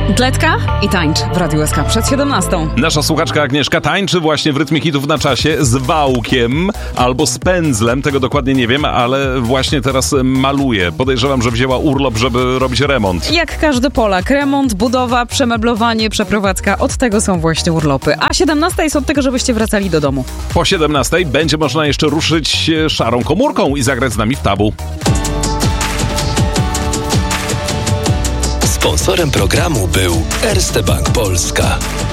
Dletka i tańcz w Radiu SK przed 17. Nasza słuchaczka Agnieszka tańczy właśnie w Rytmie Hitów na czasie z wałkiem albo z pędzlem, tego dokładnie nie wiem, ale właśnie teraz maluje. Podejrzewam, że wzięła urlop, żeby robić remont. Jak każdy Polak, remont, budowa, przemeblowanie, przeprowadzka, od tego są właśnie urlopy. A 17 jest od tego, żebyście wracali do domu. Po 17 będzie można jeszcze ruszyć szarą komórką i zagrać z nami w tabu. Sponsorem programu był Erste Bank Polska.